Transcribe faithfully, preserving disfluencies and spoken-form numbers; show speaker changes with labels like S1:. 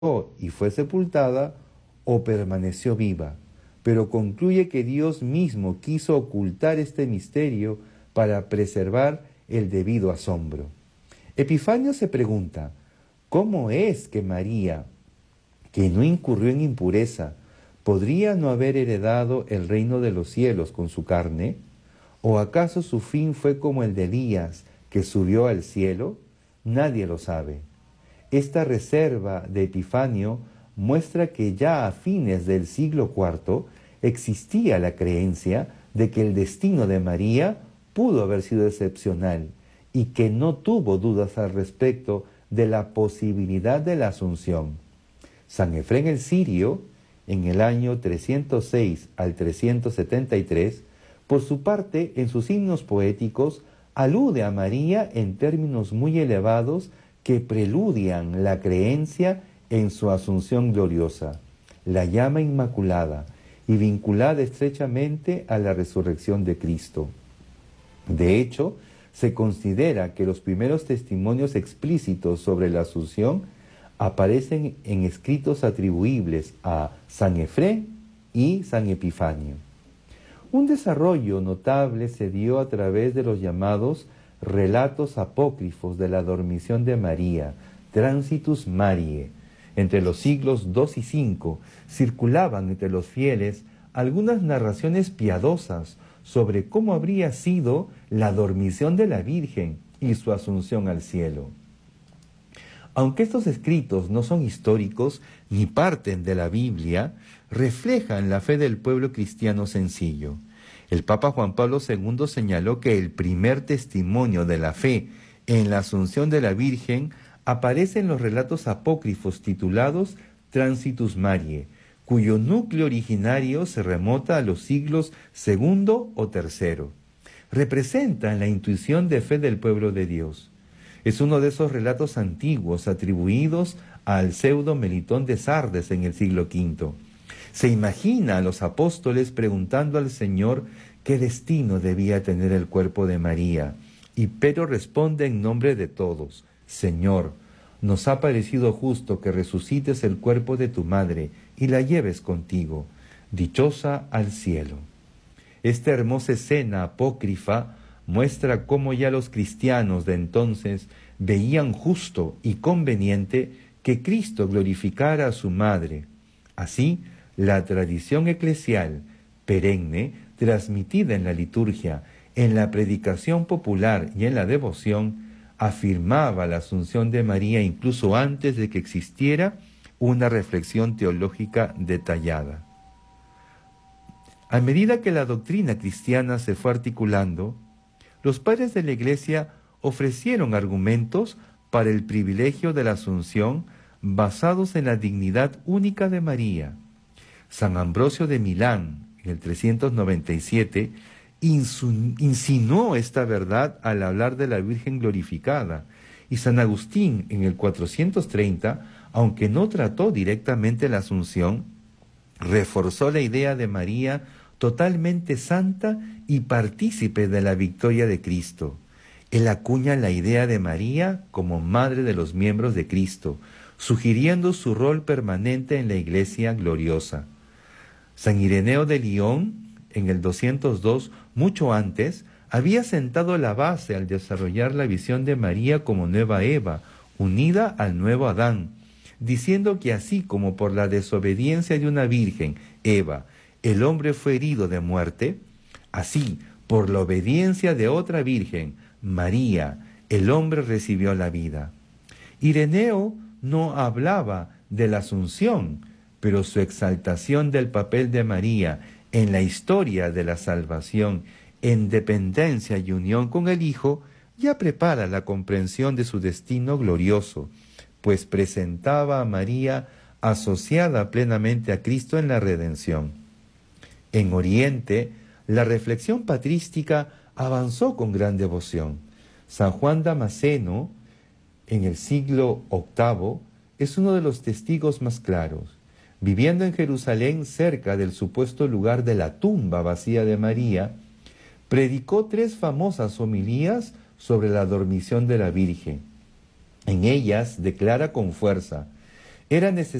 S1: y fue sepultada, o permaneció viva, pero concluye que Dios mismo quiso ocultar este misterio para preservar el debido asombro. Epifanio se pregunta, ¿cómo es que María, que no incurrió en impureza, podría no haber heredado el reino de los cielos con su carne? ¿O acaso su fin fue como el de Elías, que subió al cielo? Nadie lo sabe. Esta reserva de Epifanio muestra que ya a fines del siglo cuarto existía la creencia de que el destino de María pudo haber sido excepcional y que no tuvo dudas al respecto de la posibilidad de la Asunción. San Efrén el Sirio, en el año trescientos seis al trescientos setenta y tres, por su parte, en sus himnos poéticos, alude a María en términos muy elevados que preludian la creencia en su asunción gloriosa. La llama inmaculada y vinculada estrechamente a la resurrección de Cristo. De hecho, se considera que los primeros testimonios explícitos sobre la asunción aparecen en escritos atribuibles a San Efrén y San Epifanio. Un desarrollo notable se dio a través de los llamados relatos apócrifos de la dormición de María, Transitus Mariae. Entre los siglos dos y cinco circulaban entre los fieles algunas narraciones piadosas sobre cómo habría sido la dormición de la Virgen y su asunción al cielo. Aunque estos escritos no son históricos ni parten de la Biblia, reflejan la fe del pueblo cristiano sencillo. El Papa Juan Pablo segundo señaló que el primer testimonio de la fe en la asunción de la Virgen aparece en los relatos apócrifos titulados Transitus Mariae, cuyo núcleo originario se remota a los siglos segundo o tercero. Representan la intuición de fe del pueblo de Dios. Es uno de esos relatos antiguos atribuidos al pseudo Melitón de Sardes en el siglo quinto. Se imagina a los apóstoles preguntando al Señor qué destino debía tener el cuerpo de María, y Pedro responde en nombre de todos: Señor, nos ha parecido justo que resucites el cuerpo de tu madre y la lleves contigo, dichosa al cielo. Esta hermosa escena apócrifa muestra cómo ya los cristianos de entonces veían justo y conveniente que Cristo glorificara a su madre. Así, la tradición eclesial perenne, transmitida en la liturgia, en la predicación popular y en la devoción, afirmaba la asunción de María incluso antes de que existiera una reflexión teológica detallada. A medida que la doctrina cristiana se fue articulando, los padres de la Iglesia ofrecieron argumentos para el privilegio de la Asunción basados en la dignidad única de María. San Ambrosio de Milán, en el trescientos noventa y siete, insinuó esta verdad al hablar de la Virgen glorificada, y San Agustín, en el cuatrocientos treinta, aunque no trató directamente la Asunción, reforzó la idea de María totalmente santa y partícipe de la victoria de Cristo. Él acuña la idea de María como madre de los miembros de Cristo, sugiriendo su rol permanente en la Iglesia gloriosa. San Ireneo de Lyon, en el doscientos dos, mucho antes, había sentado la base al desarrollar la visión de María como nueva Eva, unida al nuevo Adán, diciendo que así como por la desobediencia de una virgen, Eva, el hombre fue herido de muerte, así, por la obediencia de otra virgen, María, el hombre recibió la vida. Ireneo no hablaba de la Asunción, pero su exaltación del papel de María en la historia de la salvación, en dependencia y unión con el Hijo, ya prepara la comprensión de su destino glorioso, pues presentaba a María asociada plenamente a Cristo en la redención. En Oriente, la reflexión patrística avanzó con gran devoción. San Juan Damasceno, en el siglo octavo, es uno de los testigos más claros. Viviendo en Jerusalén, cerca del supuesto lugar de la tumba vacía de María, predicó tres famosas homilías sobre la dormición de la Virgen. En ellas declara con fuerza: Era necesario